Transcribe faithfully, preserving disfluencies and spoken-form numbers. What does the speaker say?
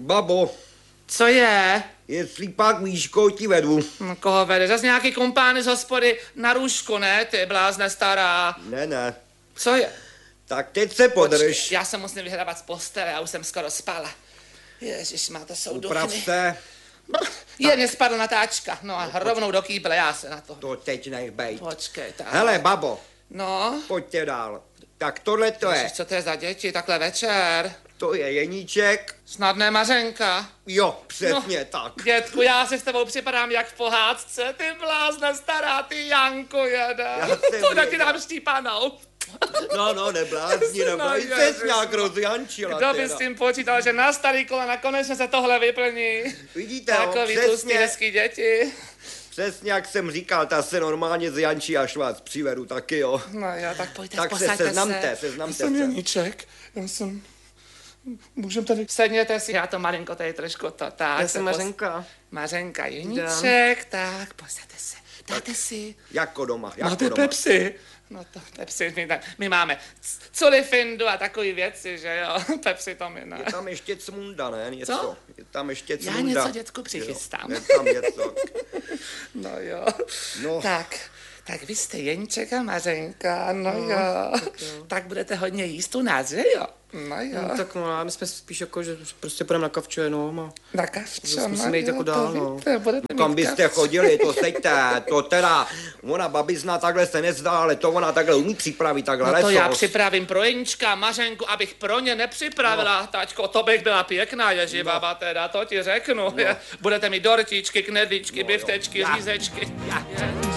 Babo, Co je? jestli pak víš, koho ti vedu. No, koho vede? Zas nějaký kumpány z hospody na růžku, ne? Ty blázne stará. Ne, ne. Co je? Tak teď se podrž. Počkej, já se musím vyhrávat z postele, já už jsem skoro spala. Ježišmá, to jsou Uprav duchny. se. Je, mě spadla natáčka. No a rovnou do kýble, já se na to. To teď nech bejt. Počkej, tak. Hele, babo, No, pojďte dál. Tak tohle to je. Ježiš, co to je za děti, takhle večer? To je Jeníček. Snadné Mařenka. Jo, přesně no, tak. Dětku, já si s tebou připadám jak v pohádce, ty blázne stará, ty Janko jede. Půjde ti dám štípanou. No, no, neblázni, neblázni. No, Jsi nějak rozjančila. Kdo by s tím počítal, že na starý kolena konečně se tohle vyplní? Vidíte, jo, Takový tlustý, přesně, hezký děti. přesně jak jsem říkal, ta se normálně zjančí, až vás přivedu taky, jo. No jo, tak pojďte, Tak se posaďte seznamte, seznamte Já jsem se. Janíček, já jsem... Můžem tady... Sedněte si, já to malinko tady trošku to, tak. Já jsem Mařenka. Mařenka, Jeníček, tak, posaďte se, dáte si. Jako doma, jako Máte doma. Pepsi? No to Pepsi, my, tak, my máme culifindu a takový věci, že jo, Pepsi to my ne. Je tam ještě cmunda, ne? Něco. Co? Je tam ještě Já cmunda. něco, děcku, přichystám. Jo, je tam něco. No jo. No. Tak, tak vy jste Jeníček a Mařenka, no, no jo. Tak, jo. Tak budete hodně jíst u nás, že jo? No jo. No, tak no, my jsme spíš jako, že prostě půjdeme na kavču jenom a... Na kavču, Zkusíme no jít jako jo, dál, to no. víte, budete Kam mít byste kavču. chodili, to sejte, to teda, ona babizna takhle se nezdá, ale to ona takhle umí připravit, takhle No to já lesos. připravím pro Jeníčka a Mařenku, abych pro ně nepřipravila, no. Taťko, to bych byla pěkná ježibaba no. Teda, to ti řeknu. No. Budete mít dortičky, knedlíčky, No, biftečky, jo. řízečky. Já. Je.